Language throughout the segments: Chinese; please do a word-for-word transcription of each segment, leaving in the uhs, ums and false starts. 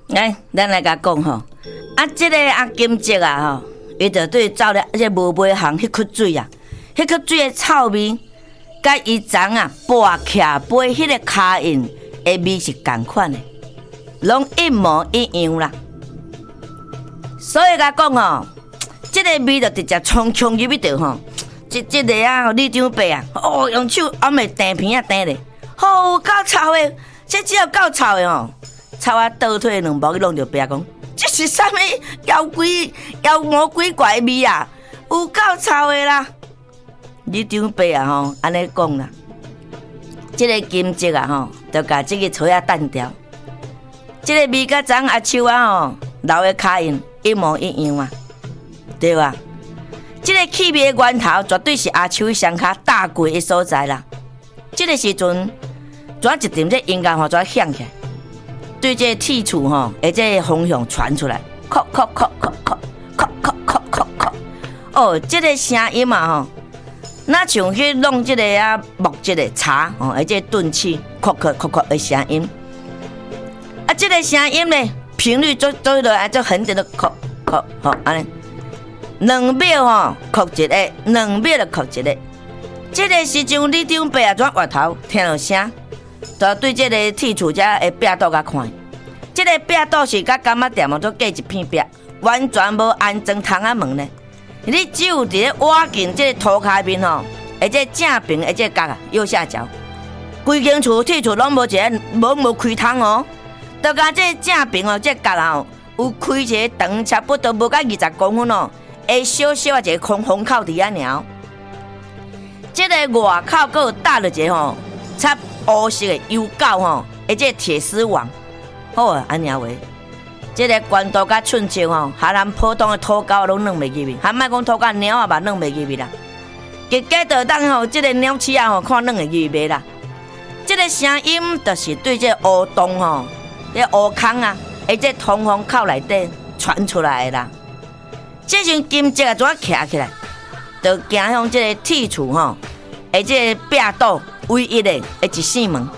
来，咱来甲讲吼，啊，即、这个阿金姐啊吼，伊就对走了即无尾行迄颗水啊，迄颗水的臭味，甲伊昨啊跋徛飞迄个脚印的味是同款的，拢一模一样啦。所以甲讲吼，即、这个味就直接冲冲入去着吼，即即个啊，李长伯啊，哦，用手按个垫片啊垫咧，好够臭的，这只要够臭的吼。臭啊倒退两步去弄着壁讲，这是啥物妖鬼妖魔鬼怪味啊？有够臭的啦！你长辈啊吼，安尼讲啦，这个金桔啊吼，就甲这个菜啊淡掉，这个味甲昨阿秋啊吼留的脚印一模一样啊，对吧？这个气味的源头绝对是阿秋上卡大贵的所在啦。这个时阵，怎一点这音乐吼怎响起来？对这铁杵吼，而这风向传出来，咳咳咳咳咳咳咳咳咳咳，哦，这个声音嘛吼，那像去弄这个啊木质的茶哦，而且钝器咳咳咳咳的声音，啊，这个声音呢频率做做落来就很点的咳咳吼，安尼两秒吼咳一个，两秒就咳一个，这个时阵李长伯啊转回头听到声。就对这个铁杵遮的壁刀甲看，这个壁刀是甲柑仔店哦，都隔一片壁，完全无安装窗仔门呢。你只有伫咧挖进这个涂骹面吼，而且正平而且角啊右下角，规间厝铁厝拢无一个无无开窗哦，就甲这正平哦，这角啊哦有开一个长差不多无到二十公分哦，会小小啊一个空风口伫遐尔。这个外口佫有搭了一个吼插。乌色的油膏吼，而且铁丝网，好啊，安尼话，这个关刀甲寸尺吼，下南普通的土狗拢弄袂入去，还莫讲土狗鸟啊嘛弄袂入去啦。结果就当吼，这个鸟鼠啊吼，看弄会入去啦。这个声音就是对这乌洞吼，这乌坑啊，而且通风口内底传出来的啦。这阵金桔啊，怎啊徛起来，就行向这个铁厝吼，而且壁倒。唯一的一扇门，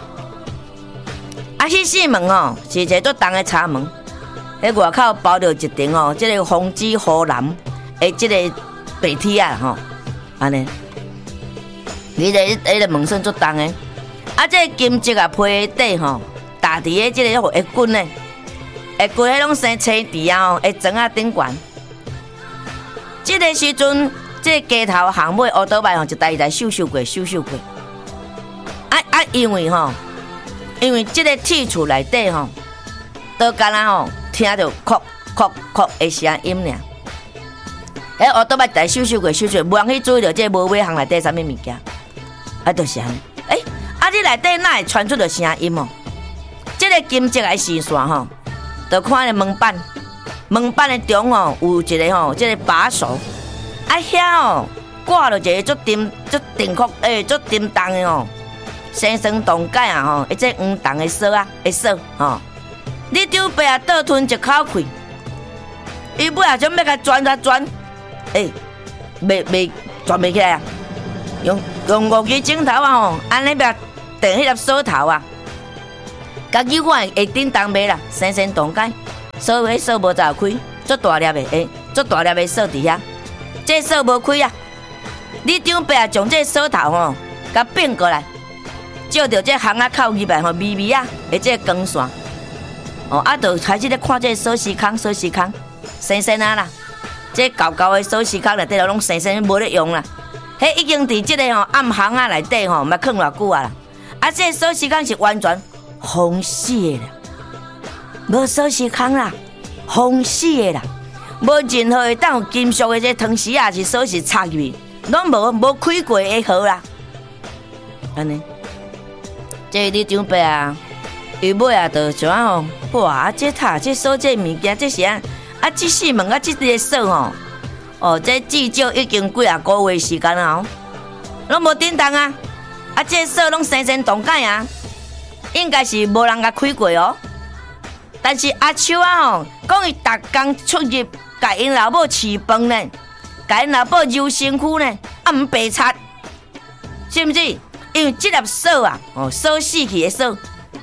啊，迄扇门哦，是一个做重的茶门，迄外口包着一层哦，即、这个红紫火蓝的即个白铁啊吼，安尼，你个迄个门身做重的，啊，这个金桔啊皮底吼，打伫个即个会滚呢，会滚迄拢生青池啊吼，会装啊顶悬，即、这个时阵，即、这个街头巷尾乌倒摆吼，一台一台咻咻过，咻咻过。啊啊！因为吼，因为这个铁厝内底吼，都敢若吼听到咳咳咳的声音尔。迄乌倒摆在咻咻过咻咻，无人去注意到这无尾巷内底啥物物件，啊，就是安尼。诶、欸，啊，你内底哪会传出着声音哦？这个金桔的线线吼，就看咧门板，门板的中哦有一个吼，这个把手，啊遐哦挂了一个足沉足沉壳诶，足沉重的哦。生生冻盖啊吼，一只黄铜的锁啊，的锁吼。你长伯啊倒吞一口气，伊尾啊准要甲钻啊钻，诶、欸，袂袂钻袂起来啊！用用五支镜头啊吼，安尼边电迄粒锁头啊，甲牛看会叮当袂啦，生生冻盖，锁迄锁无早开，足大粒的诶，足大粒的锁伫遐，这锁无开啊！你长伯啊将这锁头吼，甲变过来。照着这巷仔口入来吼，微微啊，而这光线，哦，啊，就开始咧看这锁匙孔、锁匙孔，生生啊啦，这旧旧的锁匙孔内底拢生生无咧用啦，迄已经伫这个吼暗巷仔内底吼，毋捌囥偌久啊啦，啊，这锁匙孔是完全封死的啦，无锁匙孔啦，封死的啦，无任何会当有金属的这汤匙啊，是锁匙插入去，拢无无开过的号啦，安尼。这你长伯啊，伊尾啊，就想吼，哇！这塔这锁这物件，这是啊，啊，这扇门啊，这个锁吼，哦，这至少已经几啊个月时间啊，拢无叮当啊，啊，这锁拢生生冻盖啊，应该是无人甲开过哦。但是阿秋啊吼，讲伊逐工出入，甲因老母饲饭呢，甲因老母揉身躯呢，啊毋白擦，是毋是？因为这粒锁啊，哦，锁死去的锁，这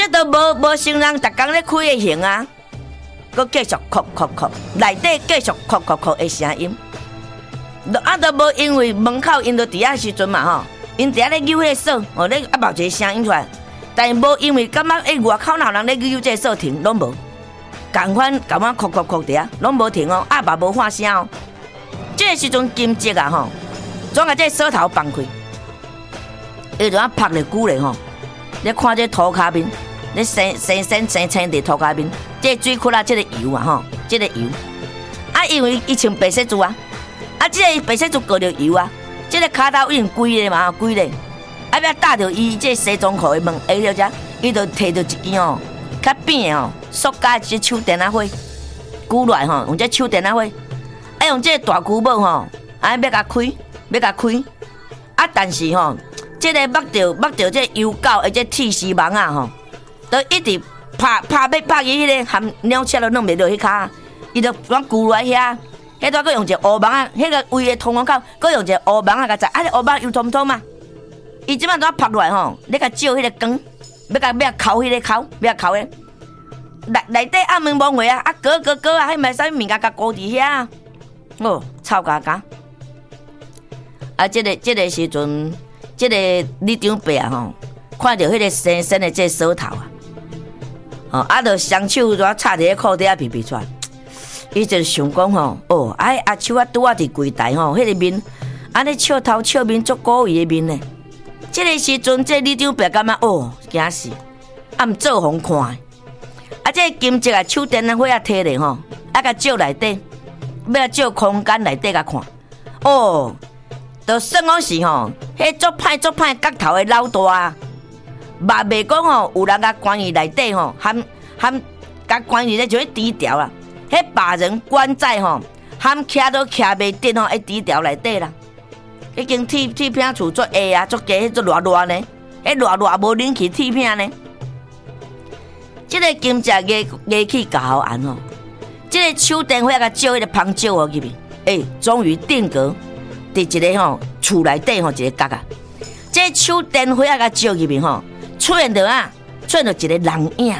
这都无无成人，逐工咧开的形啊，佮继续哭哭哭，内底继续哭哭哭的声音。啊，都无因为门口因都伫遐时阵嘛吼，因伫遐咧扭迄个锁，哦咧啊冒一个声音出来，但是无因为感觉诶外口哪有人咧扭这个锁停，拢无。共款共款哭哭哭伫遐，拢无停哦，啊嘛无喊声哦。这个时阵金吉啊吼，总甲这个锁头放开，伊就啊拍咧久咧吼，咧看这涂骹面，咧生生生生生伫涂骹面，这个水窟啊，这个油啊吼，这个油，啊因为伊穿白色珠啊。啊！这个白色就过着油啊，这个骹头已经规咧嘛，规咧。啊，要搭着伊这西装裤的门下了遮，伊就摕着一件哦，较扁的哦，塑胶这手电仔火，举来吼，用这手电仔火，啊用这大箍帽吼，啊要甲开，要甲开。啊，但是吼，这个目着目着这油膏的这铁丝网啊吼，都一直拍拍要拍伊迄个含鸟车都弄袂落迄骹，伊就往举来遐。迄段佫用一个乌网啊，迄个位的通风口，佫用一个乌网啊，甲在啊，乌网油通通嘛。伊即摆怎拍落来吼？你甲照迄个光，要甲要抠迄个抠，要抠诶。内内底暗门蒙话啊，啊哥哥哥啊，迄卖啥物件甲固伫遐。哦，臭嘎嘎。啊，即、这个即、这个时阵，即、这个李长伯啊吼，看到迄个生生的这锁头啊，哦，啊，就双手就插伫个裤底啊，皮皮出来。伊就想讲吼，哦，哎阿秋啊，拄啊伫柜台吼，迄个面，安尼笑头笑面足古意的面呢。即个时阵，这李长伯感觉哦，惊死，啊毋做互看。啊，这金吉啊，手电仔火啊摕咧吼，啊甲照内底，要照空间内底甲看。哦，就算讲是吼，迄足歹足歹角头的老大，嘛袂讲吼，有人甲关于内底吼，含含甲关于咧就去低调啦。迄把人关在吼，含徛都徛袂定吼，喺低调内底啦。迄间铁铁片厝做下啊，做加迄做热热呢，迄热热无冷气铁片呢。即、这个金只热热气搞好安吼，即、这个手电火甲照迄个芳照哦入面，诶、欸，终于定格伫一个吼厝内底吼一个角啊。即、这个手电火甲照入面吼，出现着啊，出现着一个人影。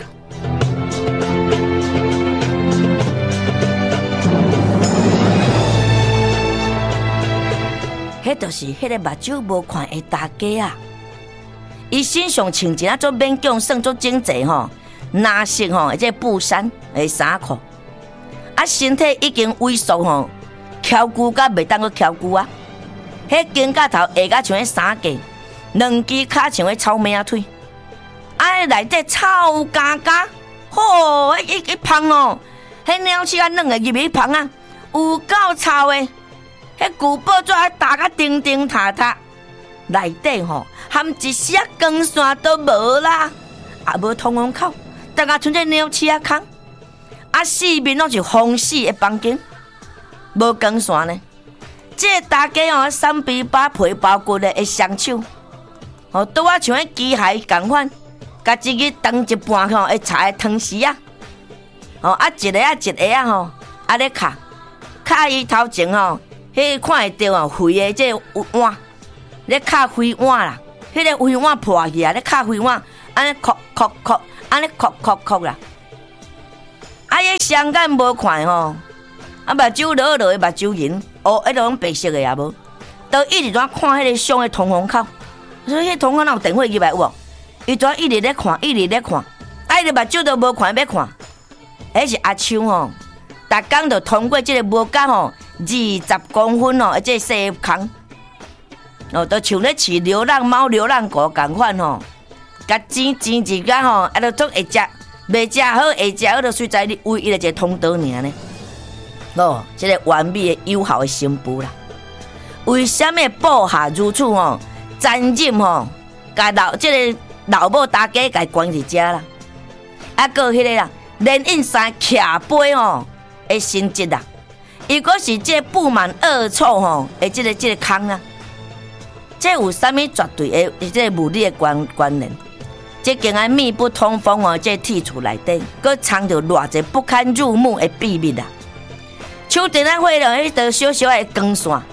迄就是迄个目睭无看的大家啊！伊身上穿一啊做勉强算做整齐吼，蓝色吼，即布衫的衫裤，啊身体已经萎缩吼，翘骨甲袂当去翘骨啊！迄肩胛头下甲像迄衫架，两只骹像迄草莓仔腿，啊内底臭嘎嘎，吼，迄一一芳哦，迄鸟鼠啊软的入去芳啊，有够臭的。迄旧报纸还打甲叮叮塔塔，内底吼含一丝啊光线都无啦，也无通风口，大家剩这鸟鼠啊空，啊四面拢是封死的房间，无光线呢。这个大家哦，三皮把皮包骨的的双手，哦，拄啊像迄机械共款，甲一个当一半吼会柴的汤匙啊，哦啊一个啊一个啊吼，啊咧卡卡伊头前吼。迄看会到哦，灰的这碗，咧卡灰碗啦，迄个灰碗破去啊，咧卡灰碗，安尼哭哭哭，安尼哭哭哭啦。啊，迄双眼无看吼，啊目睭落落的目睭银，哦，迄种白色的也无，都一直在看迄个箱的通风口，所以迄通风口有电话入来有无？伊就一直咧看，一直咧看，啊，伊个目睭都无看要看，迄是阿秋吼，逐工就通过即个无甲吼。二十公分哦，即细空哦，都像咧饲流浪猫、流浪狗共款吼，甲煎煎一甲吼，啊，都做会食，袂食好会食好，就随在你喂伊个一个通道尔呢。哦，即、这个完美的有效的新妇啦。为什么部下如此吼？残忍吼，甲老即、这个老母大家甲关伫遮啦。啊，个迄个啦，连印衫徛背吼的性质啦。伊果是这布满恶臭吼，诶，这个这个坑啊，这有啥物绝对的这个物理的关关联？这间啊密不通风哦，这铁厝内底，佮藏着偌济不堪入目的秘密啊！手电仔火了，迄道小小的光线，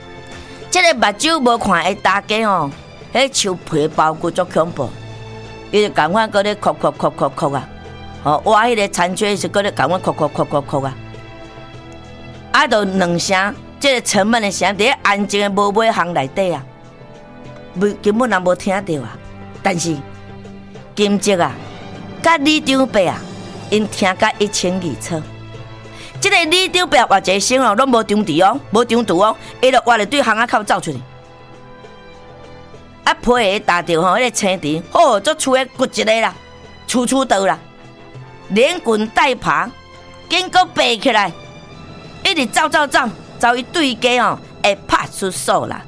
这个目睭无看的大家吼，迄树皮包骨足恐怖。 伊就赶快搁咧哭哭哭哭哭啊！哦，挖迄个残缺是搁咧赶快哭哭哭哭哭啊！啊，就两声，即个沉闷的声伫咧安静的无尾巷内底啊，无根本也无听到啊。但是金吉啊，甲李长伯啊，因听甲一清二楚。即个李长伯活一个声哦，拢无张持哦，无张图哦，伊就活咧对巷仔口走出去。啊，皮下打着吼，迄个青池，哦，足厝诶骨一个啦，处处倒啦，连滚带爬，经过爬起来，一直走走走，走伊对家哦，会拍出手啦。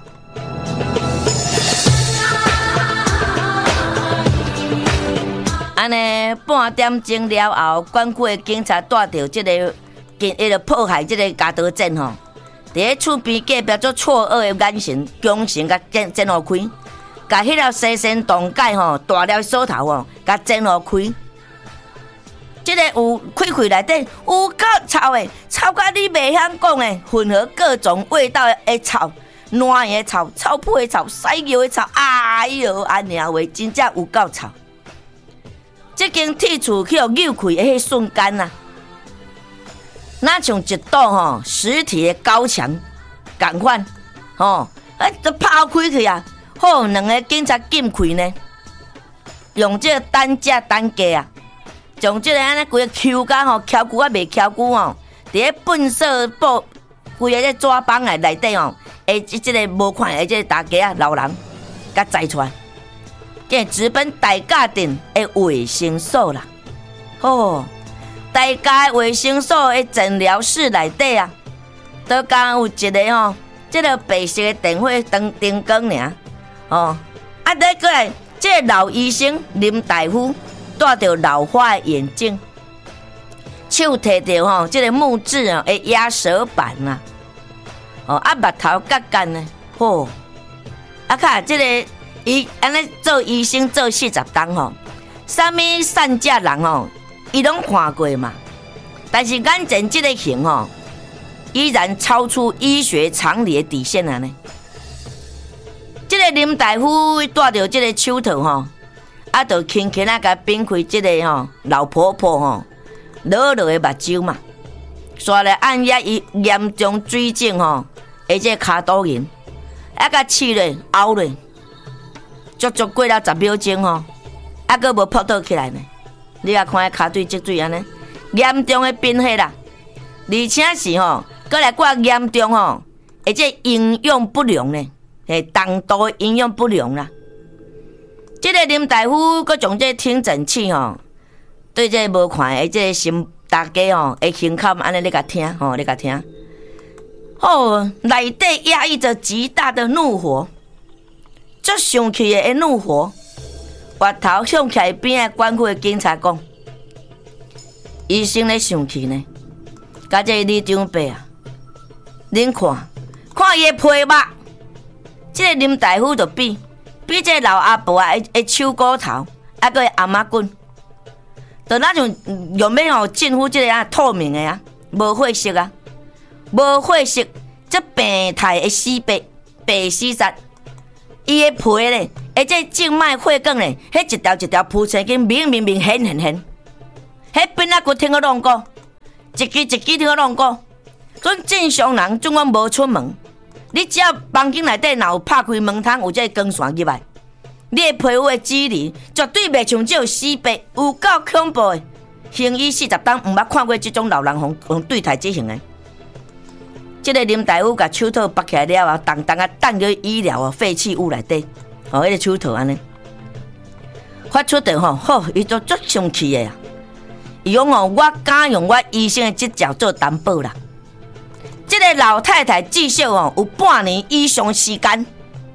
安尼半点钟了后，管区的警察带着即个跟伊个迫害即个加多镇吼，伫咧厝边隔壁做错愕的眼神，强行甲震震互开。甲迄条西山洞盖吼，大了锁头吼，甲剪互开。即、这个有开开内底有够臭的，臭甲你袂晓讲的，混合各种味道的臭，烂的臭、臭屁的臭、屎尿的臭，哎哟，安尼话真正有够臭。即间铁厝去互扭开的迄瞬间啊，那像一道吼实体的高墙共款，吼，啊，都抛开去啊！好，两个警察进开呢，用这个担架担架啊，将这个安尼规个揪甲吼，揪久啊袂揪久哦，伫咧粪扫布规个这纸板内内底哦，诶，即个无看诶，即个大家啊老人，甲载出来，计直奔大家镇诶卫生所啦。哦，大家卫生所诶诊疗室内底啊，都刚有一个吼，即个白色诶电火灯灯光尔。哦，啊，再过来，这个老医生林大夫戴着老花的眼镜，手提着吼，这个木质啊的压舌板啊，哦，啊，目头角干呢，吼，啊，卡这个伊安尼做医生做四十档吼，啥物善假人吼，伊拢看过嘛，但是眼前这个型吼，依然超出医学常理的底线啊呢。这个林大夫带着这个手套吼，啊，就轻轻啊，甲扁开这个吼老婆婆吼落落的目睭嘛，刷来按压伊严重水肿吼，而且骹肚炎，啊，甲刺咧凹咧，足足过了十秒钟吼，啊，佫无扑倒起来呢。你啊看骹对积水安尼，严重的贫血啦，而且是吼，佫来挂严重吼，而且营养不良呢。诶，重度营养不良啦。这个林大夫佮将这听诊器吼，对这无看诶，这心大家吼，会胸口安尼咧甲听吼，咧甲听。哦，内底压抑着极大的怒火，足生气诶怒火。滑头向起边诶管区诶警察讲，医生咧生气呢，甲这李长伯啊，恁看，看伊诶皮肉。这个林大夫就比比这老阿婆啊，诶手骨头，啊个阿妈棍，就那种用要吼近乎这个啊透明的啊，无血色啊，无血色，这病态的死白白死煞，伊的皮咧，而且静脉血管咧，迄一条一条铺成经明明明显显显，迄边啊骨听我弄过，一支一支听我弄过，咱正常人总讲无出门。你只要房间内底若有拍开门窗，有这光线入来，你的皮肤的质地绝对袂像这死白，有够恐怖的。行医四十档，毋捌看过这种老人用用对待执行的。这个林大夫甲手套拔起来了后，重重啊放去医疗哦废弃物内底，哦，迄、那个手套安尼，发出的吼，吼，伊就足生气的啊！伊讲哦，我敢用我医生的执照做担保啦。这个老太太至少哦有半年以上时间，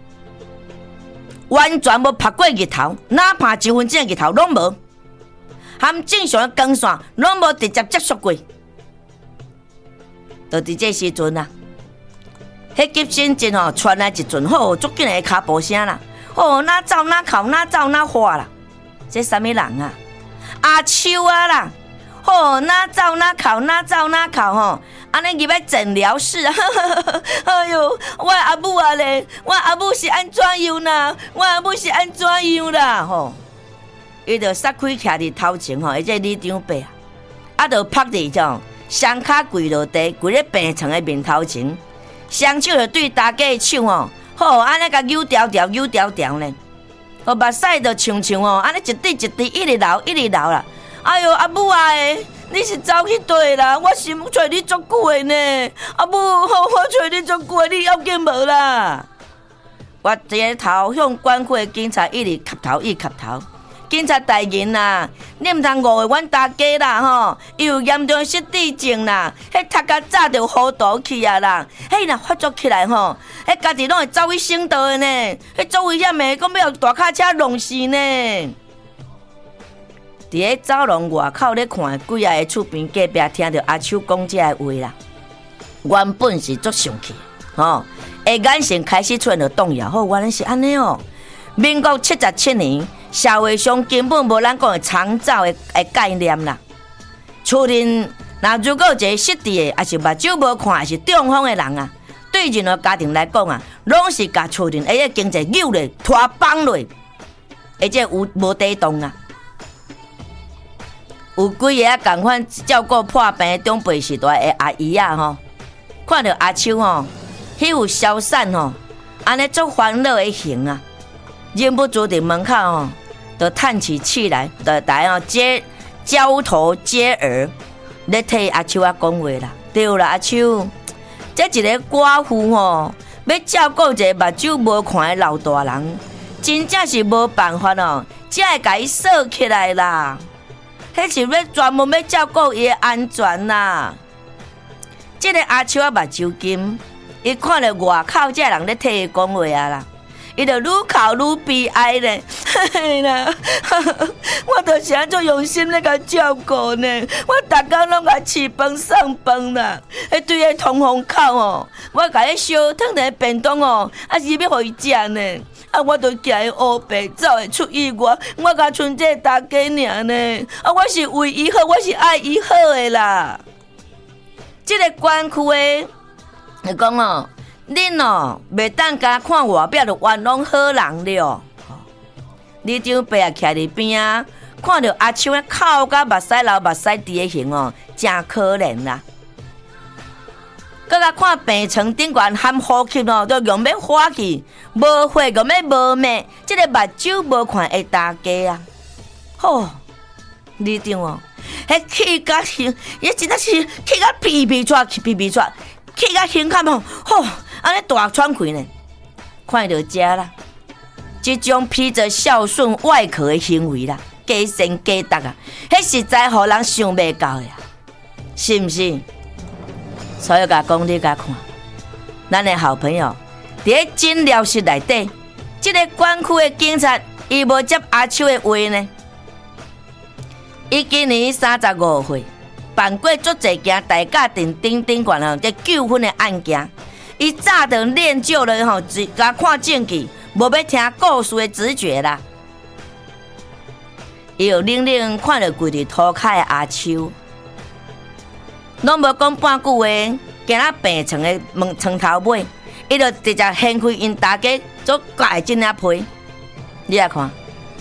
完全无拍过日头，哪怕一分钟日头拢无，含正常的光线拢无直接接触过。就伫这时阵啊，迄急诊阵吼传来一阵吼足紧的脚步声啦，哦哪走哪哭哪走哪花啦，这啥物人啊？阿秋啊啦，哦哪走哪哭哪走哪哭吼。安尼入来诊疗室啊！哎哟，我阿母啊咧，我阿母是安怎样啦？我阿母是安怎样啦？吼， 伊就撒开徛伫头前吼，伊这李长伯啊，啊，就趴伫种双骹跪落地，跪咧病床的面头前，双手就对大家的手吼，好安尼甲扭条条扭条条呢，哦，目屎就像像吼，安尼一滴一滴一直流一直流啦。哎哟，阿母啊诶，你是走去倒啦？我心找你足久的呢，阿母，我找你足久的，你要紧无啦？我这头向管区的警察一直磕头，一直磕头。警察大人啦，你唔通误会阮大家啦吼，伊有严重失智症啦，迄读甲早就糊涂去啊啦，迄若发作起来吼，迄家己拢会走去省道的呢，迄足危险的，讲要大卡车弄死呢。伫咧走廊外口咧看，几下个厝边隔壁听到阿秋讲这个话啦，原本是足生气，吼，下眼神开始出现着动摇，吼，原来是安尼哦。民国七十七年。社会上根本无咱讲的长照的的概念啦。厝人那如果有一个失智的，还是目睭无看，还是中风的人啊，对任何家庭来讲啊，拢是甲厝人的经济扭咧、拖绑落，而且有无地动啊。有几个啊，共款照顾破病的长辈时代的阿姨啊，吼，看到阿秋吼，迄有消散吼，安尼足烦恼的形啊。忍不住伫门口吼，就叹起气来，就大家接交头接耳，咧替阿秋啊讲话啦。对啦，阿秋，这一个寡妇吼，要照顾一个目睭无看的老大人，真正是无办法哦，才会甲伊锁起来啦。迄是要专门要照顾伊的安全啦。这个阿秋啊，目睭金，伊看到外口这人咧替伊讲话啊啦。伊就愈哭愈悲哀咧，嘿啦，我就是安怎用心咧甲照顾呢？我逐工拢甲饲饭送饭啦，迄对个通风口哦，我甲伊烧烫的便当哦，还是要互伊食呢。啊，我都惊伊乌白走会出意外，我甲剩这大家尔呢。啊，我是为伊好，我是爱伊好的啦。这个管区的，你讲哦。恁哦，袂当甲看外表就冤枉好人了。李长伯啊，徛伫边啊，看到阿秋啊哭甲目屎流、目屎滴的形哦，真可怜啦。佮甲看病床顶悬含呼吸哦，都用要火去，无血用要无命，即个目睭无看会大家啊。吼，李长哦，迄气甲心，伊真正是气甲皮皮出，皮皮出，气甲胸口哦，吼。安尼大喘气呢，看到这啦，这种披着孝顺外壳的行为啦，假善假德啊，迄实在互人想袂到的呀，是毋是？所以甲讲你甲看，咱的好朋友伫咧诊疗室内底，这个管区的警察，伊无接阿秋的话呢。伊今年三十五岁，办过足侪件大家庭顶顶悬哦，这纠纷的案件。伊早就练就了吼，只甲看证据，无要听故事的直觉啦。伊有冷冷看着跪伫涂骹的阿秋，拢无讲半句话，行到病床的门床头尾，伊就直接掀开因大家做改真啊皮。你来看，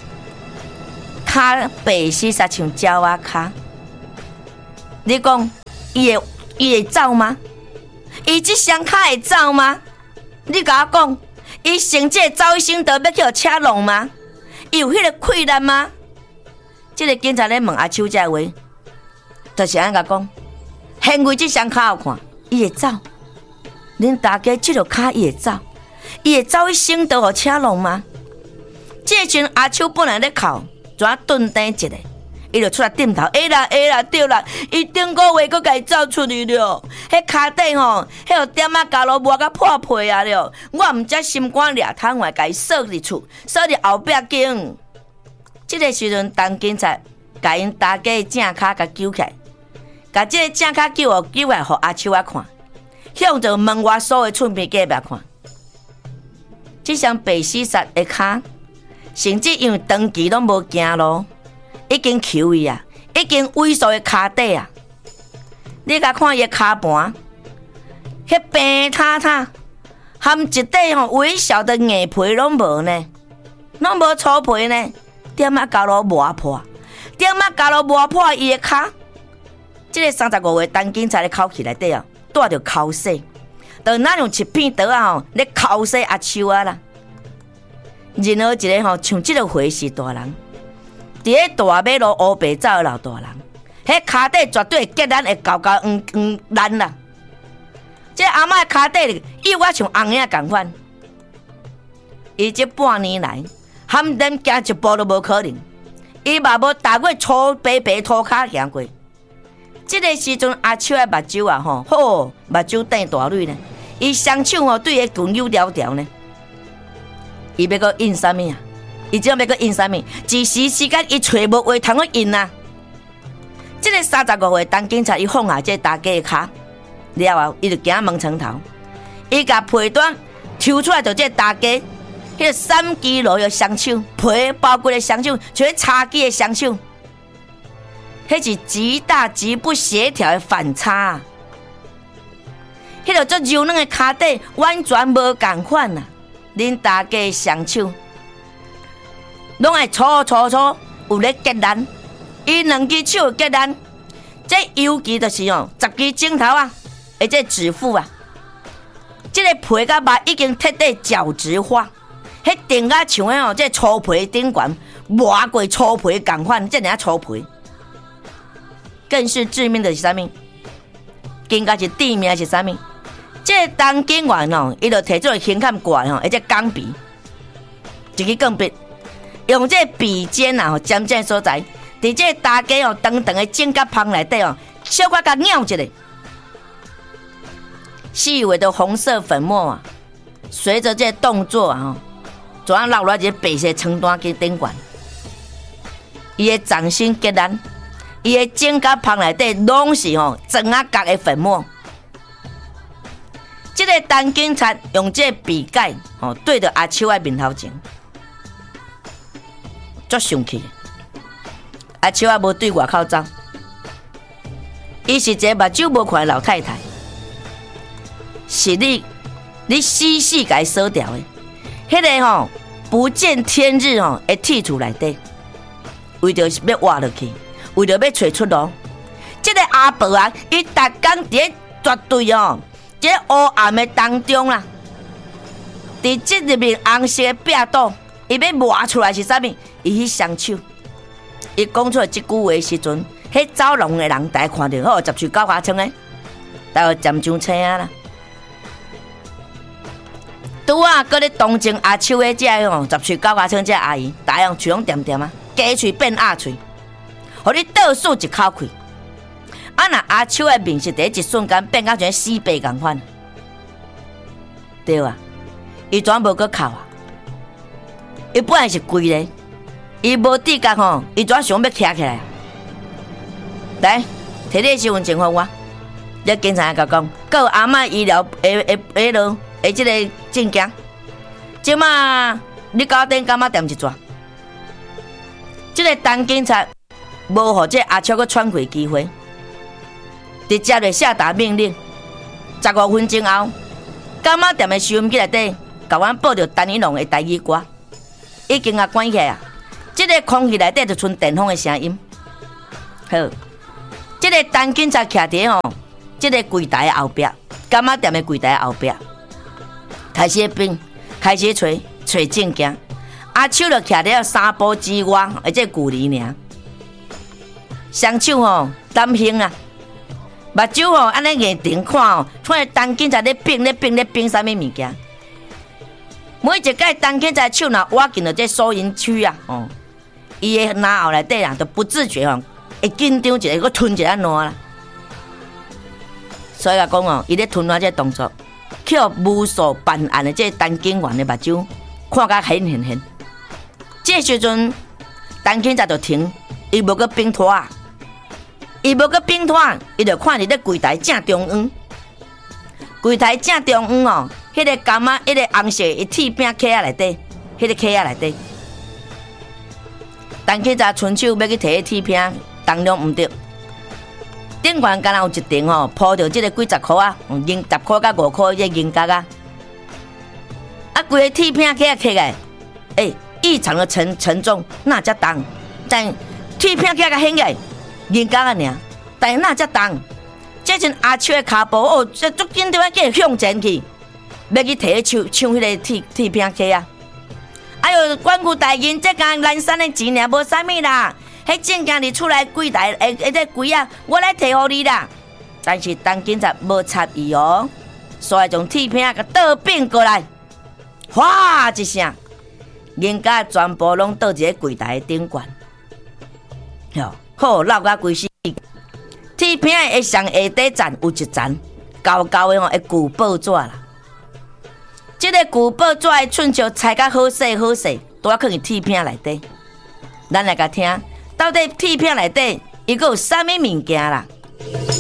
骹白死煞像鸟仔骹。你讲，伊会伊会走吗？伊这双脚会走吗？你甲我讲，伊成这走医生道要去车弄吗？伊有迄个困难吗？这个警察咧问阿秋这话，就是安甲讲，现为这双脚有看，伊会走。恁大家这条脚伊会走，伊会走去省道互车弄吗？这阵阿秋本来咧哭，怎顿呆一下？伊就出来点头，会啦会啦，对啦，伊顶个月佫甲伊走出去了。迄骹底吼，迄个点仔胶路磨甲破皮啊了。我毋则心肝掠窗外，甲伊锁入厝，锁入后壁间。即个时阵，当警察甲因大家正骹甲揪起来，甲即个正骹揪哦揪来，互阿秋啊看，向着门外所有厝边隔壁看。即双白死煞的骹，甚至因为长期拢无行路。已经求伊啊，已经萎缩的骹底啊！你甲看伊的骹盘，迄平塌塌，含一块吼微小的硬皮拢无呢，拢无粗皮呢， 点啊交路磨破，点啊交路磨破伊的骹。这个三十五岁陈警察咧口气内底啊，带着口水，就那用一片刀啊吼，咧口水阿手啊啦。任何一个吼，像这个回是大人，伫咧大马路乌白走的老大人，迄骹底绝对结咱会高高黄黄烂啦。这阿嬷的骹底幼啊像红影共款，伊这半年来，喊咱行一步都无可能，伊嘛无踏过粗白白土骹行过。这个时阵，阿秋的目睭啊吼，好目睭瞪大蕊呢，伊双手吼对伊拳扭条条呢。伊要搁印啥物啊？伊只要搁印啥物？一时时间伊找无话通去印啊。这个三十五岁陈警察，伊放下这大家的骹了后，伊就行门床头，伊甲皮带抽出来，就这大家迄个三肌肉的双手，皮包骨的双手，像叉机的双手。迄是极大极不协调的反差啊！迄个足柔软的骹底完全无共款啊！恁大家的双手，拢会粗粗粗有咧结烂，伊两只手结烂，这尤其就是哦，十支指头啊，而且指腹啊，这个皮甲肉已经彻底角质化，迄顶甲像迄哦，这粗皮顶悬磨过粗皮共款，这尔粗皮。更是致命的是啥物？更加是致命的是啥物？这个陈警员哦，伊就摕出个刑砍挂吼，而且钢笔，一支钢笔，用这笔尖啊，尖尖所在，伫这大家哦，长长的指甲旁内底哦，小可甲咬一下，细微的红色粉末啊，随着这动作啊，就啊落落一个白色床单去顶悬，伊的掌心结烂。伊的指甲旁内底拢是吼砖啊角的粉末。这个陈警察用这笔盖吼对着阿秋的面头前，足生气。阿秋啊无对外口走，伊是一个目睭无看的老太太，是你你死死甲伊锁掉的。迄、那个吼不见天日吼会剔除内底，为着是要挖落去。为了要找出路，这个阿婆啊，伊逐工伫绝对哦，这黑暗的当中啦，伫这入面红色的壁肚，伊要磨出来是啥物？伊迄双手，伊讲出即句话的时阵，迄走廊的人大看到，好十岁九花枪的，大概站上车啊啦。拄啊，搁咧同情阿秋的这个吼十岁九花枪这阿姨，大样嘴拢点点啊，假喙变鸭喙。互你倒数一口气，啊！那阿秋的面是第一瞬间变到像死白共款，对啊，伊全无搁哭啊，伊本来是跪咧，伊无知觉吼，伊全想要徛起来。来，摕你身份证还我，你警察甲讲，佮有阿嬷医疗诶诶诶落诶即个证件，即马你甲我顶干嘛点一抓？即、这个陈警察。无互这阿秋个喘气机会，直接就下达命令。十五分钟后，干妈店的收音机内底，甲阮报着陈一龙的台语歌，已经啊关起啊。这个空气内底就剩电风的声音。好，这个陈警察徛伫吼，这个柜台后壁，干妈店的柜台后壁，开始变，开始找找证件。阿秋就徛伫三步之外，而且距离尔。双手吼担胸啊，目睭吼安尼眼睛看哦，看陈警察咧拼咧拼咧拼啥物物件。每一届陈警察手若挖进到这收银区啊，哦，伊的脑后内底啊，都不自觉吼会紧张一下，佮吞一下烂啦。所以讲哦，伊咧吞烂这动作，去互无数办案的这陈警员的目睭看甲很现现。这时阵，陈警察就停，伊无佮冰拖啊。伊无搁冰拖，伊就看伫咧柜台正中央，柜台正中央哦，迄、那个柑仔，迄、那个红色一铁饼屉仔内底，迄、那个屉仔内底，陈警察伸手要去摕迄铁饼，当中毋对，顶悬敢若有一顶吼，铺着即个几十箍啊，银十箍甲五箍迄个银角啊，啊，规个铁饼屉仔摕来，诶、欸， 异常的沉沉重，那才重。但铁片起来显个人工啊尔，但是那才重。这阵阿秋的骹步哦，足紧张啊，叫向前去，要去摕去抢抢迄个铁铁片起啊！哎呦，管区大人，这间南山的钱尔无啥物啦，迄正经日出来柜台诶，迄个柜啊，我来摕互你啦。但是当警察无插伊哦，所以将铁片甲倒变过来，哗一声，人家全部拢倒伫个柜台顶悬，哟，好闹甲规死。铁片会上下底站有一层高高的吼，会旧报纸啦。这个旧报纸的寸球裁甲好细好细，都要放伫铁片内底。咱来甲听，到底铁片内底伊个有啥物物件啦？